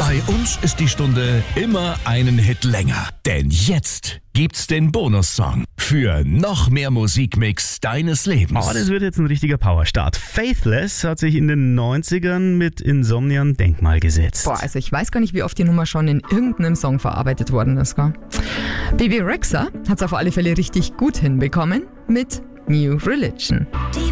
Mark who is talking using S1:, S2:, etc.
S1: Bei uns ist die Stunde immer einen Hit länger. Denn jetzt gibt's den Bonussong für noch mehr Musikmix deines Lebens.
S2: Oh, das wird jetzt ein richtiger Powerstart. Faithless hat sich in den 90ern mit Insomnia ein Denkmal gesetzt.
S3: Boah, also ich weiß gar nicht, wie oft die Nummer schon in irgendeinem Song verarbeitet worden ist. Gell? Bebe Rexha hat es auf alle Fälle richtig gut hinbekommen mit New Religion.